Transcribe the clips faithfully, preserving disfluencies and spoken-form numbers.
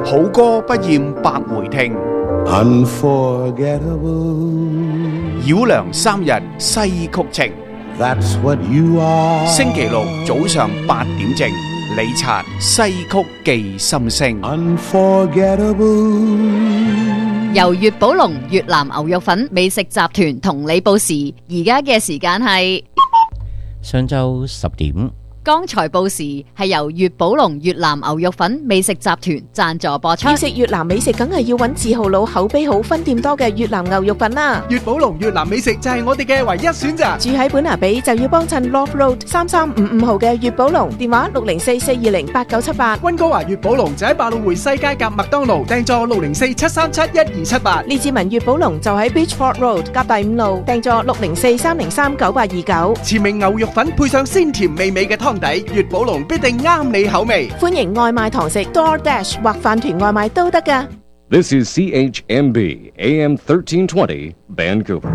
好歌不厭百回聽， Unforgettable. 繞梁三日西曲情。 That's what you are. 星期六早上八點正，李察西曲記心聲。 Unforgettable. 由粵寶龍越南牛肉粉美食集團同你報時，而家嘅時間係上晝十點。 剛才報時係由粵寶龍越南牛肉粉美食集團贊助播出。 要食越南美食，梗係要揾字號佬、口碑好、分店多嘅越南牛肉粉啦。 粵寶龍越南美食就係我哋嘅唯一選擇。 住喺本拿比就要幫襯 Love Road 三三五五號嘅粵寶龍，電話六零四四二零八九七八。 溫哥華粵寶龍就喺百老匯西街夾麥當勞，訂座六零四七三七一二七八。 列治文粵寶龍就喺 Beachford Road 夾第五路，訂座六零四三零三九八二九。 前明牛肉粉配上鮮甜美味嘅湯底，粵寶龍必定啱你口味。 歡迎外賣堂食 DoorDash 或飯團外賣都得㗎。 This is C H M B A M thirteen twenty Vancouver。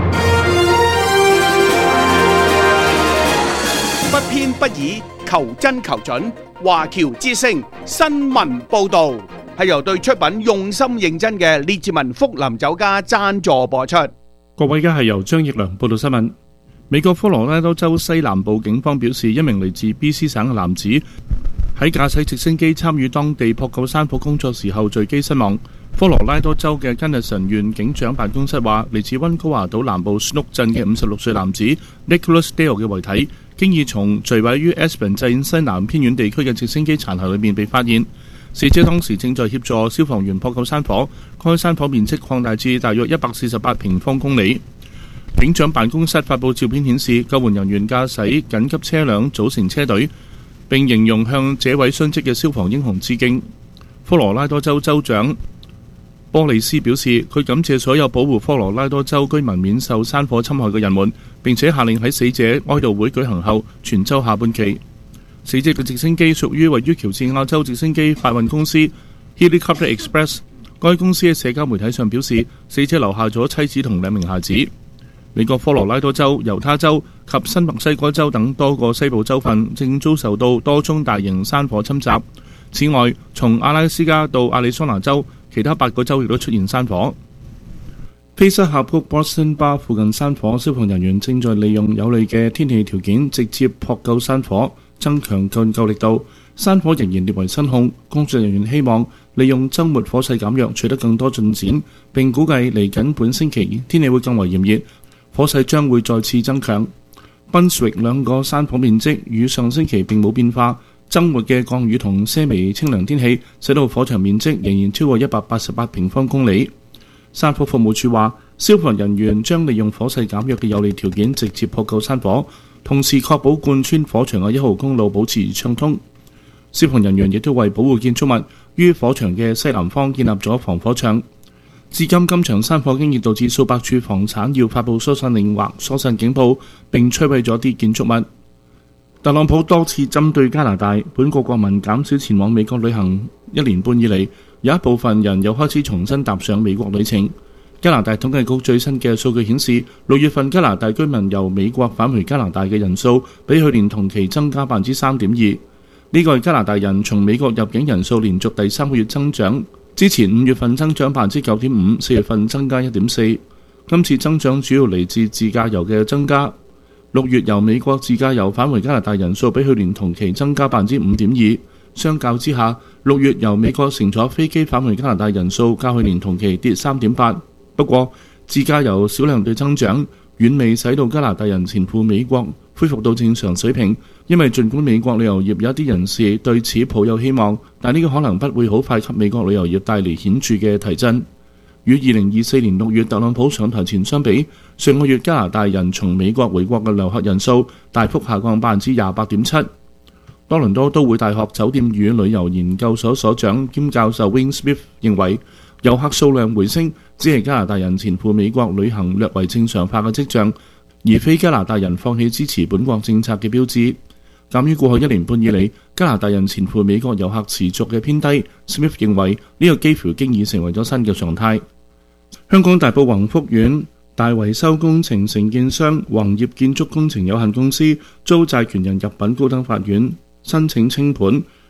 不偏不倚，求真求準。華僑之聲新聞報導係由對出品用心認真嘅列治文福林酒家贊助播出。 各位，而家係由張奕良報道新聞。美國科羅拉多州西南部警方表示，一名嚟自 B C 省嘅男子喺駕駛直升機參與當地撲救山火工作時候墜機身亡。科羅拉多州嘅根納臣縣警長辦公室話，嚟自溫哥華島南部 Snook 鎮嘅五十六歲男子 Nicholas Dale 嘅遺體，經已從墜毀於 Aspen 鎮西南偏遠地區嘅直升機殘骸裏面被發現。死者當時正在協助消防員撲救山火，該山火面積擴大至大約一百四十八平方公里。警長辦公室發布照片顯示，救援人員駕駛緊急車輛組成車隊，並形容向這位殉職嘅消防英雄致敬。科羅拉多州州長波利斯表示，佢感謝所有保護科羅拉多州居民免受山火侵害嘅人們，並且下令喺死者哀悼會舉行後，全州下半旗。死者嘅直升機屬於位於喬治亞州直升機發運公司 Helicopter Express。該公司喺社交媒體上表示，死者留下咗妻子同兩名孩子。美國科羅拉多州、猶他州及新墨西哥州等多個西部州份正遭受到多宗大型山火侵襲。此外，從阿拉斯加到亞利桑那州，其他八個州亦都出現山火。菲斯峽谷 Boston Bar 附近山火，消防人員正在利用有利嘅天氣條件直接撲救山火，增強救救力度。山火仍然列為失控，工作人員希望利用週末火勢減弱取得更多進展，並估計嚟緊本星期天氣會更為炎熱，火勢將會再次增強。Brunswick 兩個山火面積與上星期並冇變化，週末嘅降雨同些微清涼天氣使到火場面積仍然超過一百八十八平方公里。山火服務處話，消防人員將利用火勢減弱嘅有利條件直接撲救山火，同時確保貫穿火場嘅一號公路保持暢通。消防人員亦都為保護建築物於火場嘅西南方建立咗防火牆。至今，今場山火經已導致數百處房產要發布疏散令或疏散警報，並摧毀咗啲建築物。特朗普多次針對加拿大，本國國民減少前往美國旅行一年半以嚟，有一部分人又開始重新踏上美國旅程。加拿大統計局最新嘅數據顯示，六月份加拿大居民由美國返回加拿大嘅人數比去年同期增加百分之三點二。呢個係加拿大人從美國入境人數連續第三個月增長。之前五月份增長百分之九點五，四月份增加一點四。今次增長主要嚟自自駕遊嘅增加。六月由美國自駕遊返回加拿大人數比去年同期增加百分之五點二。相較之下，六月由美國乘坐飛機返回加拿大人數較去年同期跌三點八。不過，自駕遊少量對增長遠未使到加拿大人前赴美國恢復到正常水平，因為儘管美國旅遊業有一啲人士對此抱有希望，但呢個可能不會好快給美國旅遊業帶嚟顯著嘅提振。與二零二四年六月特朗普上台前相比，上個月加拿大人從美國回國嘅遊客人數大幅下降百分之廿八點七。多倫多都會大學酒店與旅遊研究所所長兼教授 Wayne Smith 認為，遊客數量回升只係加拿大人前赴美國旅行略為正常化嘅跡象，而非加拿大人放棄支持本國政策嘅標誌。鑑於過去一年半以嚟加拿大人前赴美國遊客持續嘅偏低， Smith 認為呢個幾乎經已成為咗新嘅常態。香港大埔宏福苑大維修工程承建商宏業建築工程有限公司遭債權人入稟高等法院申請清盤，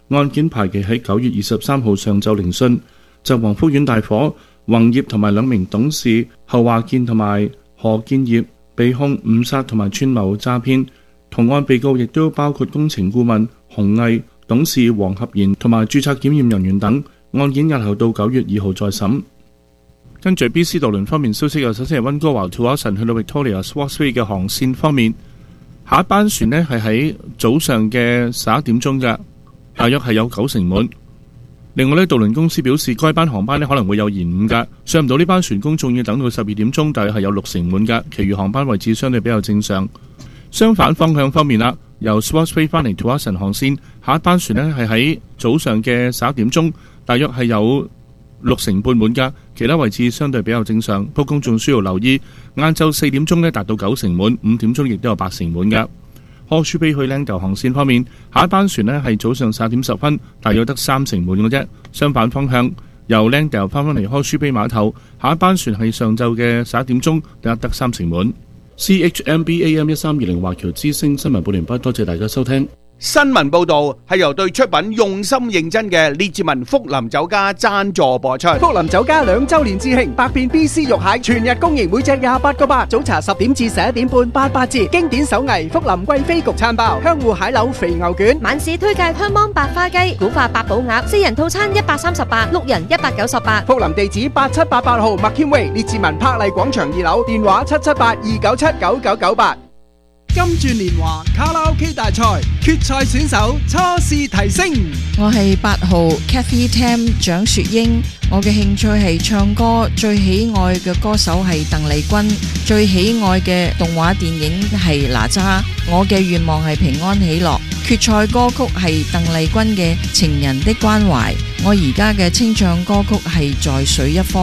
案件排期喺九月二十三號上晝聆訊。就黃福苑大火，宏業同埋兩名董事侯華健同埋何建業被控誤殺同埋串謀詐騙，同案被告亦都包括工程顧問洪毅、董事黃合賢同埋註冊檢驗人員等。案件押後到九月二號再審。跟住 B C 渡輪方面消息，又首先係溫哥華 to Austin 去到 Victoria Swartz Bay 嘅航線方面，下一班船呢係喺早上嘅十一點鐘嘅，大約係有九成滿。另外呢，渡輪公司表示該班航班呢可能會有延誤㗎，上唔到呢班船公眾要等到十二點鐘，大約係有六成滿㗎，其餘航班位置相對比較正常。相反方向方面啦，由 Swartz Bay 翻嚟 to Austin 航線，下一班船呢係喺早上嘅十一點鐘，大約係有六成半滿㗎，其他位置相對比較正常。不過公眾需要留意，晏晝四點鐘呢達到九成滿，五點鐘亦都有八成滿㗎。Horseshoe Bay 去 Langdale 航線方面，下一班船呢係早上十點十分，大約得三成滿嘅啫。相反方向，由 Langdale 翻返嚟 Horseshoe Bay 碼頭，下一班船係上晝嘅十一點鐘，大約得三成滿。C H M B A M 一三二零華僑之聲新聞報完畢，多謝大家收聽。 新聞報道係由對出品用心認真嘅列治文福林酒家贊助播出。 福林酒家兩周年致慶，百變 B C 肉蟹全日供應，每隻廿八個八。早茶十點至十一點半，八八折。經典手藝福林貴妃焗餐包、香芋蟹柳肥牛卷。 晚市推介香芒白花雞、古法八寶鴨，四人套餐一百三十八，六人一百九十八。 福林地址八七八八號麥謙威列治文柏麗廣場二樓，電話七七八二九七九九九八。金鑽年華卡拉 OK 大賽決賽選手初試提升。 我係八號 Kathy Tam 蔣雪英，我嘅興趣係唱歌，最喜愛嘅歌手係鄧麗君，最喜愛嘅動畫電影係哪吒，我嘅願望係平安喜樂。決賽歌曲係鄧麗君嘅情人的關懷，我而家嘅清唱歌曲係在水一方。